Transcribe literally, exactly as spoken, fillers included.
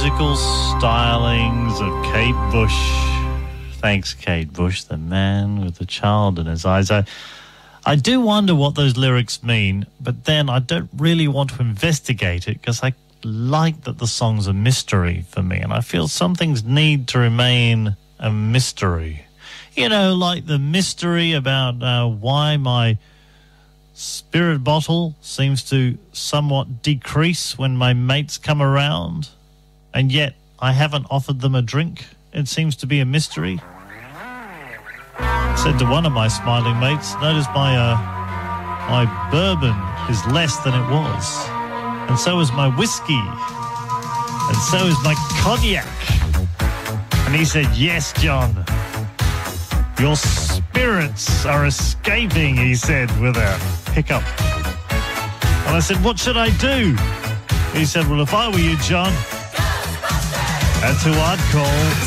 musical stylings of Kate Bush. Thanks, Kate Bush, the man with the child in his eyes. I, I do wonder what those lyrics mean, but then I don't really want to investigate it because I like that the song's a mystery for me, and I feel some things need to remain a mystery. You know, like the mystery about uh, why my spirit bottle seems to somewhat decrease when my mates come around, and yet I haven't offered them a drink. It seems to be a mystery. I said to one of my smiling mates, notice my, uh, my bourbon is less than it was, and so is my whiskey, and so is my cognac. And he said, yes, John, your spirits are escaping, he said with a hiccup. And I said, what should I do? He said, well, if I were you, John, that's who I'd call.